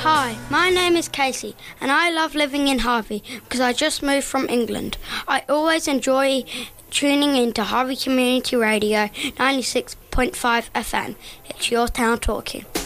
Hi, my name is Casey and I love living in Harvey because I just moved from England. I always enjoy tuning into Harvey Community Radio 96.5 FM. It's your town talking.